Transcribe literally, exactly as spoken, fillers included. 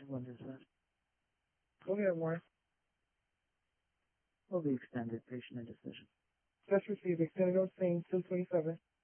What is that? Go ahead, Warren. Will be extended patient and decision. Just received extended on scene two twenty-seven.